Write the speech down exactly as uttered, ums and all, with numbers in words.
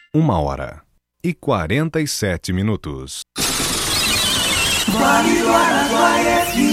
Uma hora e quarenta e sete minutos. Vale do Araguaia F M.